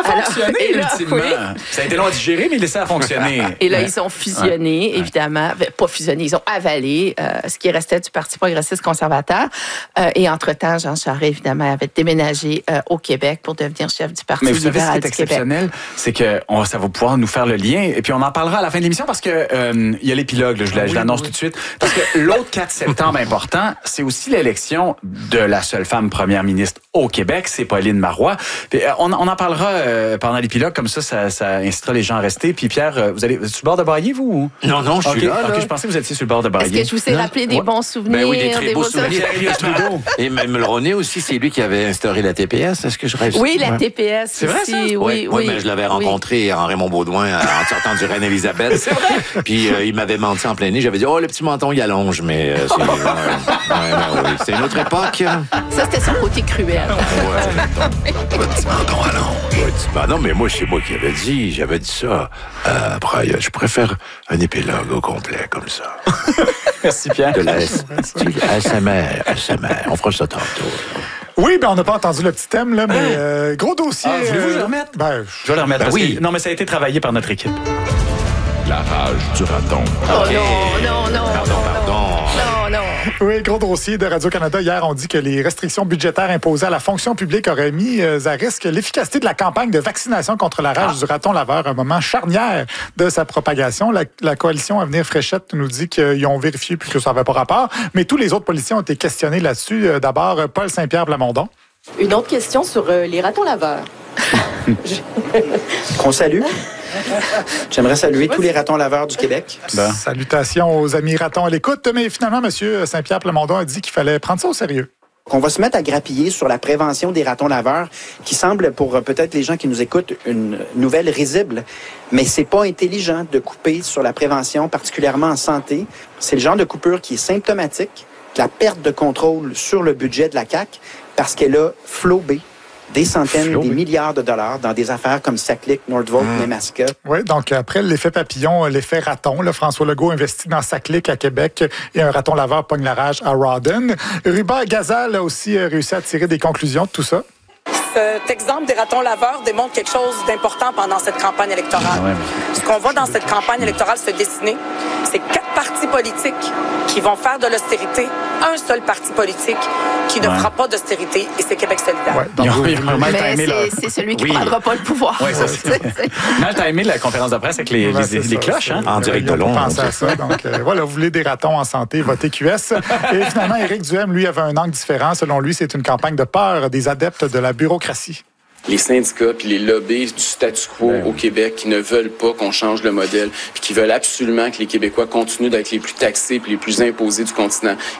fonctionné, là, ultimement. oui. Ça a été long à digérer, mais ça a fonctionné. Et là, ils ont fusionné, évidemment. Pas fusionné, ils ont avalé ce qui restait du Parti progressiste conservateur. Et entre-temps, Jean Charest, évidemment, avait déménagé au Québec pour devenir chef du Parti libéral du Québec. Mais vous savez, ce qui est exceptionnel, c'est que ça va pouvoir nous faire le lien. Et puis, on en parlera à la fin de l'émission parce que il y a l'épilogue, là, je l'annonce tout de suite. Parce que l'autre 4 septembre important, c'est aussi l'élection de la seule femme première ministre au Québec, c'est Pauline Marois. Puis, on en parlera pendant l'épilogue, comme ça incitera les gens à rester. Puis Pierre, vous allez sur le bord de brailler, vous? Non, je suis là. OK, je pensais que vous étiez sur le bord de brailler. Est-ce que je vous ai rappelé des bons souvenirs? Ben oui, des très beaux souvenirs. Et Mulroney aussi, c'est lui qui avait instauré la TPS. Est-ce que je rêve? Oui, la TPS. C'est vrai, ça? Oui, mais je l'avais rencontré en Raymond Baudouin en sortant du Reine-Élisabeth. C'est vrai? Puis il m'avait menti en plein nez. J'avais dit, le petit menton, il allonge, mais c'est une autre époque. Ça, c'était son côté cruel. Petit menton allonge. Non, mais moi, c'est moi qui avais dit. J'avais dit ça. Après, je préfère un épilogue au complet, comme ça. Merci, Pierre. De la ASMR. On fera ça tantôt. Oui, on n'a pas entendu le petit thème, là, mais gros dossier. Voulez-vous que je le remette? Je vais le remettre. Oui. Non, mais ça a été travaillé par notre équipe. La rage du raton. Oh non. Pardon. Non. Oui, gros dossier de Radio-Canada. Hier, on dit que les restrictions budgétaires imposées à la fonction publique auraient mis à risque l'efficacité de la campagne de vaccination contre la rage du raton laveur, un moment charnière de sa propagation. La coalition Avenir Fréchette nous dit qu'ils ont vérifié puis que ça n'avait pas rapport, mais tous les autres policiers ont été questionnés là-dessus. D'abord, Paul Saint-Pierre Plamondon. Une autre question sur les ratons laveurs. Qu'on salue. J'aimerais saluer tous les ratons laveurs du Québec. Salutations aux amis ratons à l'écoute, mais finalement, M. Saint-Pierre Plamondon a dit qu'il fallait prendre ça au sérieux. On va se mettre à grappiller sur la prévention des ratons laveurs, qui semble, pour peut-être les gens qui nous écoutent, une nouvelle risible. Mais c'est pas intelligent de couper sur la prévention, particulièrement en santé. C'est le genre de coupure qui est symptomatique de la perte de contrôle sur le budget de la CAQ, parce qu'elle a flobé des centaines, des milliards de dollars dans des affaires comme Saclic, Nordvolt, Nemaska. Oui, donc après l'effet papillon, l'effet raton, là, François Legault investit dans Saclic à Québec et un raton laveur pogne la rage à Rawdon. Ruba Gazal a aussi réussi à tirer des conclusions de tout ça. Cet exemple des ratons laveurs démontre quelque chose d'important pendant cette campagne électorale. Ce qu'on voit dans cette campagne électorale se dessiner, c'est 4 partis politiques qui vont faire de l'austérité, un seul parti politique qui ne fera pas d'austérité, et c'est Québec solidaire. Ouais, donc, mais c'est celui qui ne prendra pas le pouvoir. Oui, c'est Mal timé la conférence de presse avec les cloches. Hein? En direct de Londres. Pensez à ça. Donc, voilà, vous voulez des ratons en santé, votez QS. Et finalement, Éric Duhem, lui, avait un angle différent. Selon lui, c'est une campagne de peur des adeptes de la bureaucratie. Les syndicats puis les lobbies du statu quo au Québec qui ne veulent pas qu'on change le modèle puis qui veulent absolument que les Québécois continuent d'être les plus taxés puis les plus imposés du continent.